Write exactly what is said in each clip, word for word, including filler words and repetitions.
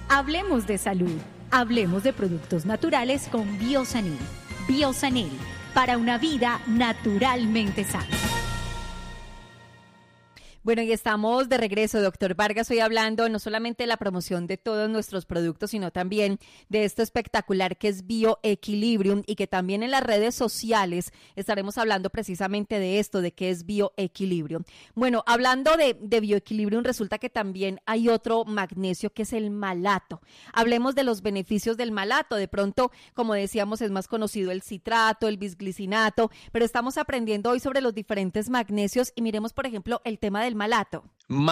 Hablemos de salud. Hablemos de productos naturales con Biosanil. Biosanil, para una vida naturalmente sana. Bueno, y estamos de regreso, doctor Vargas, hoy hablando no solamente de la promoción de todos nuestros productos, sino también de esto espectacular que es Bioequilibrium, y que también en las redes sociales estaremos hablando precisamente de esto, de qué es Bioequilibrium. Bueno, hablando de, de Bioequilibrium, resulta que también hay otro magnesio que es el malato. Hablemos de los beneficios del malato. De pronto, como decíamos, es más conocido el citrato, el bisglicinato, pero estamos aprendiendo hoy sobre los diferentes magnesios y miremos, por ejemplo, el tema del malato.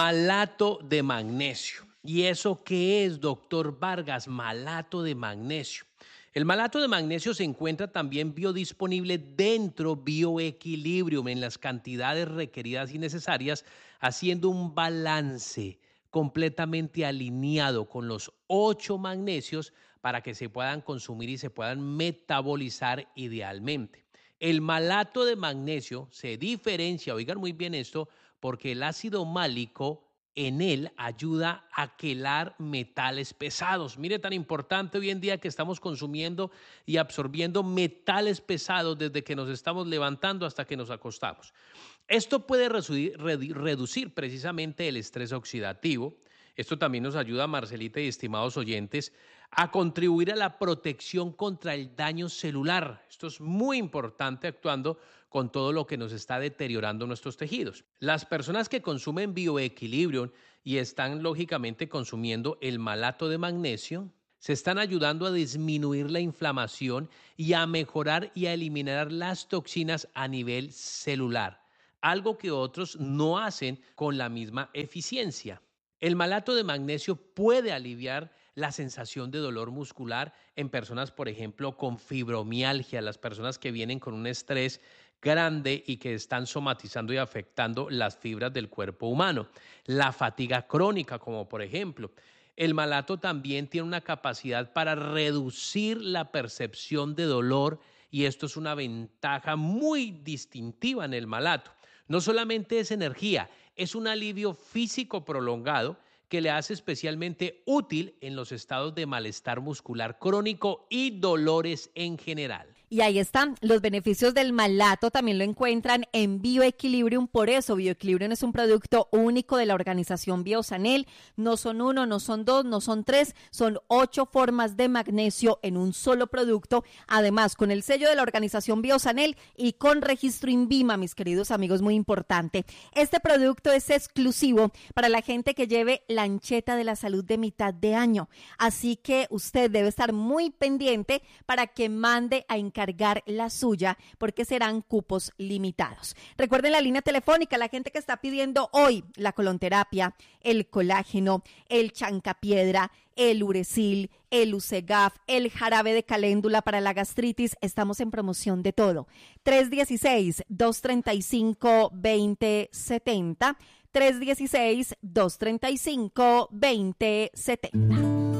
Malato de magnesio. ¿Y eso qué es, doctor Vargas? Malato de magnesio. El malato de magnesio se encuentra también biodisponible dentro Bioequilibrium en las cantidades requeridas y necesarias, haciendo un balance completamente alineado con los ocho magnesios para que se puedan consumir y se puedan metabolizar idealmente. El malato de magnesio se diferencia, oigan muy bien esto, porque el ácido málico en él ayuda a quelar metales pesados. Mire, tan importante hoy en día que estamos consumiendo y absorbiendo metales pesados desde que nos estamos levantando hasta que nos acostamos. Esto puede reducir, reducir precisamente el estrés oxidativo. Esto también nos ayuda, Marcelita y estimados oyentes, a contribuir a la protección contra el daño celular. Esto es muy importante, actuando con todo lo que nos está deteriorando nuestros tejidos. Las personas que consumen Bioequilibrium y están lógicamente consumiendo el malato de magnesio, se están ayudando a disminuir la inflamación y a mejorar y a eliminar las toxinas a nivel celular, algo que otros no hacen con la misma eficiencia. El malato de magnesio puede aliviar la sensación de dolor muscular en personas, por ejemplo, con fibromialgia, las personas que vienen con un estrés grande y que están somatizando y afectando las fibras del cuerpo humano. La fatiga crónica, como por ejemplo. El malato también tiene una capacidad para reducir la percepción de dolor, y esto es una ventaja muy distintiva en el malato. No solamente es energía, es un alivio físico prolongado que le hace especialmente útil en los estados de malestar muscular crónico y dolores en general. Y ahí están los beneficios del malato, también lo encuentran en Bioequilibrium. Por eso Bioequilibrium es un producto único de la organización Biosanil. No son uno, no son dos, no son tres, son ocho formas de magnesio en un solo producto. Además, con el sello de la organización Biosanil y con registro INVIMA, mis queridos amigos, muy importante. Este producto es exclusivo para la gente que lleve la ancheta de la salud de mitad de año. Así que usted debe estar muy pendiente para que mande a encargar cargar la suya, porque serán cupos limitados. Recuerden la línea telefónica, la gente que está pidiendo hoy la colonterapia, el colágeno, el chancapiedra, el urecil, el Usegaf, el jarabe de caléndula para la gastritis. Estamos en promoción de todo. tres uno seis, dos tres cinco, dos cero siete cero. tres uno seis, dos tres cinco, dos cero siete cero.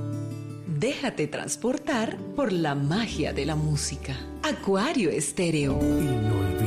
Déjate transportar por la magia de la música. Acuario Estéreo. Inolvidable.